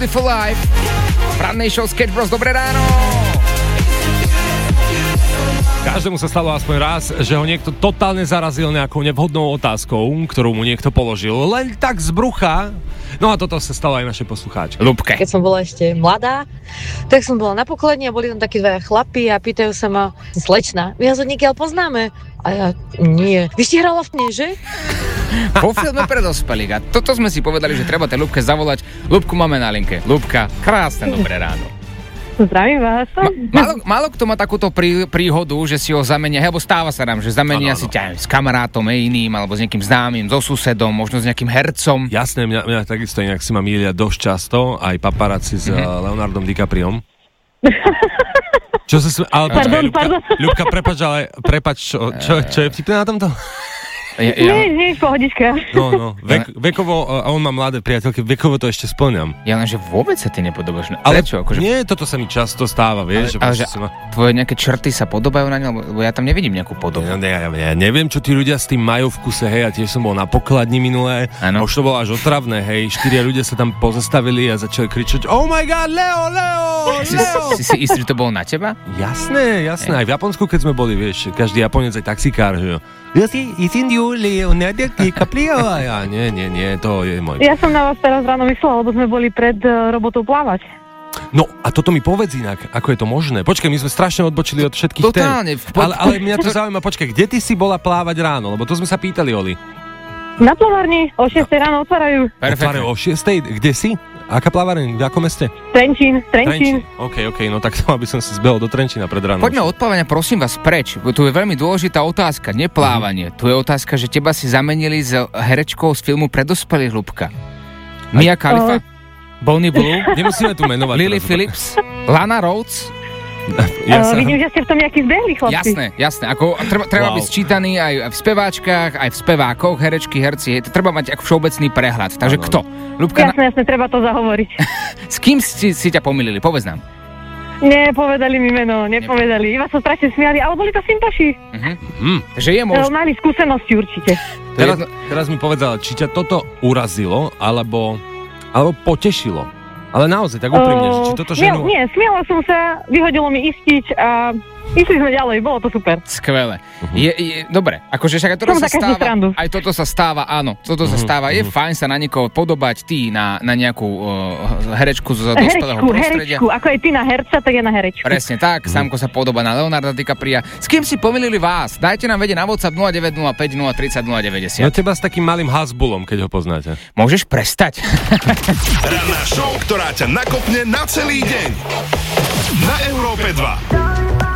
Beautiful Life. V rannej show Sketch Bros. Dobré ráno. Každému sa stalo aspoň raz, že ho niekto totálne zarazil nejakou nevhodnou otázkou, ktorú mu niekto položil, len tak z brucha. No a toto sa stalo aj našej poslucháčke. Ľubke. Keď som bola ešte mladá, tak som bola na pokladni a boli tam takí dvaja chlapi a pýtajú sa ma, slečna, my vás odniekiaľ poznáme? A ja, nie. Vy ste hrala v tme, že? Po filme pre dospelých. A toto sme si povedali, že treba tej Ľubke zavolať. Ľubku máme na linke. Ľubka, krásne dobré ráno. Zdravím vás. Málo kto má takúto príhodu, že si ho zamenia, alebo stáva sa nám, že zamenia si ťa s kamarátom iným, alebo s nejakým známym, so susedom, možno s nejakým hercom. Jasné, mňa takisto inak si ma mýlia dosť často, aj paparazzi s Leonardom DiCapriom. Čo sa ale Pardon. Ľubka, prepač, čo je vtipné na tomto? Nie, pohodička. No, vekovo, a on má mladé priateľky, vekovo to ešte spĺňam. Ja len, že vôbec sa ty nepodobáš. Ale prečo? Akože... Nie, toto sa mi často stáva, vieš. Ale že tvoje nejaké črty sa podobajú na ne, lebo ja tam nevidím nejakú podobu. Ja neviem, čo tí ľudia s tým majú v kuse, hej, a tiež som bol na pokladni minulé. Ano. Už to bolo až otravné, hej, 4 ľudia sa tam pozastavili a začali kričať Oh my god, Leo! Si istý, že to bolo na teba? Jasné, aj v Japonsku, keď sme boli, vieš, každý Japonec aj taxikár, že jo. Leonardo DiCaprio. Ja, nie, to je môj. Ja som na vás teraz ráno myslela, lebo sme boli pred robotou plávať. No a toto mi povedz inak, ako je to možné. Počkaj, my sme strašne odbočili od všetkých tém. Ale mňa to zaujíma, počkaj, kde ty si bola plávať ráno? Lebo to sme sa pýtali, Oli. Na plavárni, o 6 ráno otvárajú. Otvárajú o 6? Kde si? Aká plávareň? V akom meste? Trenčín. OK, no tak to, aby som si zbehol do Trenčína pred ránom. Poďme od plávania, prosím vás, preč. Tu je veľmi dôležitá otázka, neplávanie. Tu je otázka, že teba si zamenili s herečkou z filmu pre dospelých, Ľubka. Mia Khalifa, Bonnie Blue, nemusíme tu menovať. Lily Phillips, Lana Rhodes. Vidím, že ste v tom nejaký zbehli, chlapci. Jasné. Ako, treba byť sčítaný aj v speváčkach, aj v spevákoch, herečky, herci. Treba mať ako všeobecný prehľad. Takže kto? Ľubka, Jasné, treba to zahovoriť. S kým si ťa pomýlili? Povedz nám. Nepovedali mi meno, nepovedali. Iba sa strašne smiali, ale boli to sympaši. Takže je možné. Mali skúsenosti určite. Teraz mi povedala, či ťa toto urazilo, alebo potešilo. Ale naozaj, tak úprimne, že či toto ženu... Nie, smiala som sa, vyhodilo mi istiť a išli sme ďalej, bolo to super. Skvelé. Dobre, akože však aj toto sa stáva, áno, toto sa stáva, je fajn sa na niekoho podobať, ty na nejakú herečku z dospelého prostredia. Herečku, ako je ty na herca, tak je na herečku. Presne tak, Samko sa podobá na Leonarda DiCapria. S kým si pomýlili vás? Dajte nám vedieť na WhatsApp 0905 030 090. No teba s takým malým Hasbulom, keď ho poznáte. Môžeš prestať? Ranná show, ktorá ťa nakopne na celý deň. Na Európe 2.